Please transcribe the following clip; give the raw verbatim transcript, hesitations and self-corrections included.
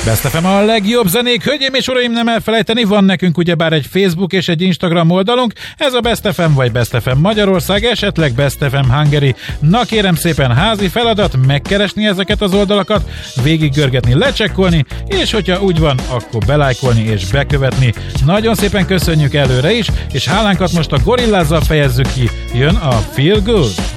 Best ef em a legjobb zenék, hölgyeim és uraim, nem elfelejteni, van nekünk ugyebár egy Facebook és egy Instagram oldalunk, ez a Best ef em vagy Best ef em Magyarország, esetleg Best ef em Hungary. Na kérem szépen, házi feladat, megkeresni ezeket az oldalakat, végiggörgetni, lecsekkolni, és hogyha úgy van, akkor belájkolni és bekövetni. Nagyon szépen köszönjük előre is, és hálánkat most a Gorillázzal fejezzük ki, jön a Feel Good.